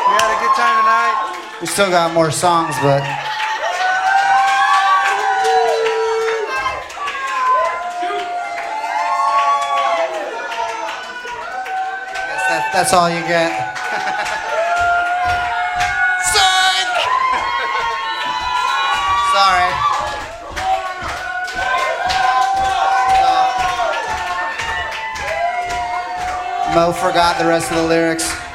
had a good time tonight. We still got more songs, but that's all you get. Son! Sorry. Mo forgot the rest of the lyrics.